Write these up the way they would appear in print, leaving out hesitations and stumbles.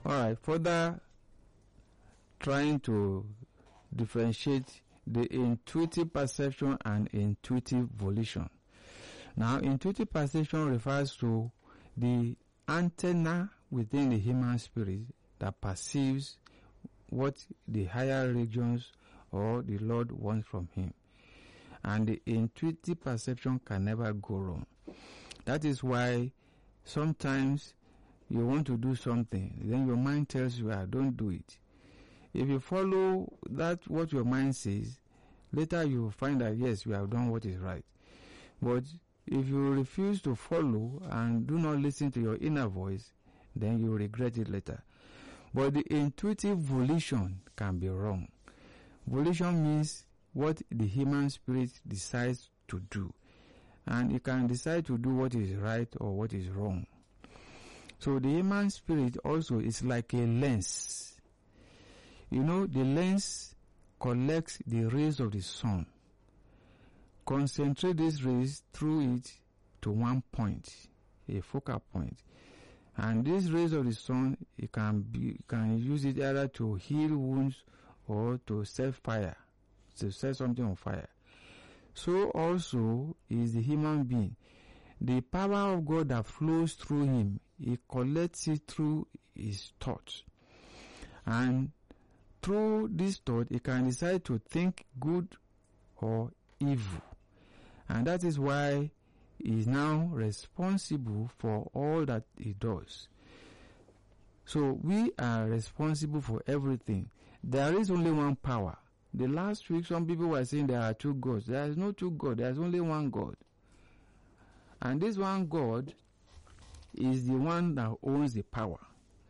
Alright, further trying to differentiate the intuitive perception and intuitive volition. Now, intuitive perception refers to the antenna within the human spirit that perceives what the higher regions or the Lord wants from him. And the intuitive perception can never go wrong. That is why sometimes you want to do something, then your mind tells you, don't do it. If you follow that, what your mind says, later you will find that yes, you have done what is right. But if you refuse to follow and do not listen to your inner voice, then you will regret it later. But the intuitive volition can be wrong. Volition means what the human spirit decides to do. And it can decide to do what is right or what is wrong. So the human spirit also is like a lens. You know, the lens collects the rays of the sun, concentrate these rays through it to one point, a focal point. And these rays of the sun, it can use it either to heal wounds or to set fire, to set something on fire. So also is the human being. The power of God that flows through him, he collects it through his thoughts. And through this thought, he can decide to think good or evil. And that is why he is now responsible for all that he does. So we are responsible for everything. There is only one power. The last week, some people were saying there are two gods. There is no two gods. There is only one God. And this one God is the one that owns the power.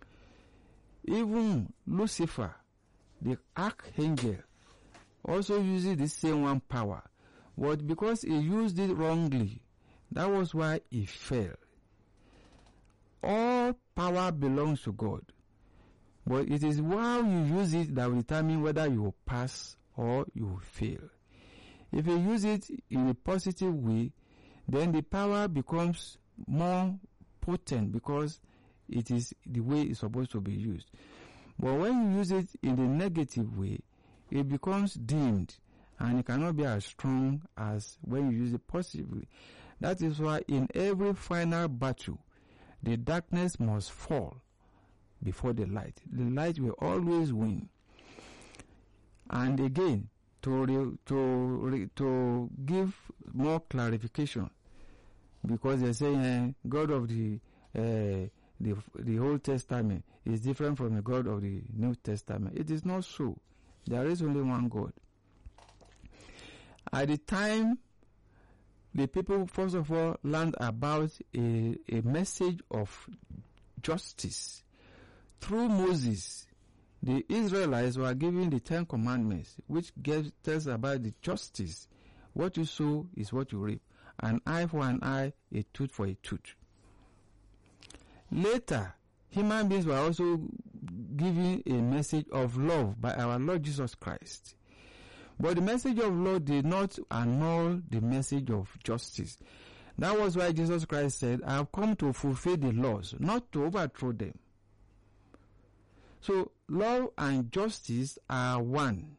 Even Lucifer, the archangel, also uses the same one power. But because he used it wrongly, that was why he fell. All power belongs to God. But it is while you use it that will determine whether you will pass or you will fail. If you use it in a positive way, then the power becomes more potent because it is the way it's supposed to be used. But when you use it in the negative way, it becomes dimmed and it cannot be as strong as when you use it positively. That is why in every final battle, the darkness must fall before the light. The light will always win. And again, to give more clarification, because they're saying God of the Old Testament is different from the God of the New Testament. It is not so. There is only one God. At the time, the people first of all learned about a message of justice. Through Moses, the Israelites were given the 10 Commandments, which tells about the justice. What you sow is what you reap. An eye for an eye, a tooth for a tooth. Later, human beings were also given a message of love by our Lord Jesus Christ. But the message of love did not annul the message of justice. That was why Jesus Christ said, I have come to fulfill the laws, not to overthrow them. So, love and justice are one.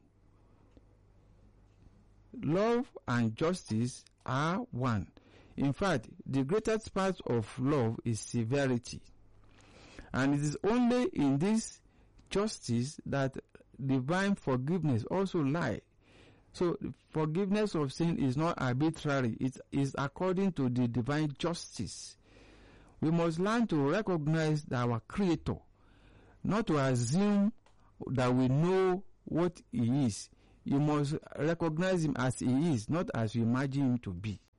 Love and justice are one. In fact, the greatest part of love is severity. And it is only in this justice that divine forgiveness also lies. So, forgiveness of sin is not arbitrary. It is according to the divine justice. We must learn to recognize our Creator, not to assume that we know what He is. You must recognize Him as He is, not as you imagine Him to be.